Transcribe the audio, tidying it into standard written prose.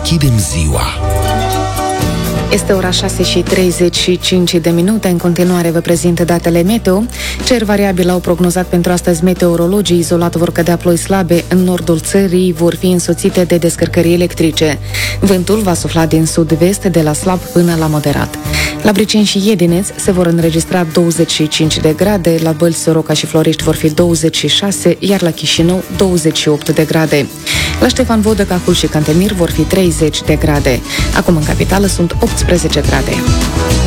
deschidem ziua. Este ora 6:35. În continuare vă prezint datele meteo. Cer variabil au prognozat pentru astăzi meteorologii. Izolat vor cădea ploi slabe. În nordul țării vor fi însoțite de descărcări electrice. Vântul va sufla din sud-vest de la slab până la moderat. La Briceni și Iedineț se vor înregistra 25 de grade, la Bălți, Soroca și Florești vor fi 26, iar la Chișinău 28 de grade. La Ștefan Vodă, Cahul și Cantemir vor fi 30 de grade. Acum în capitală sunt 18 grade.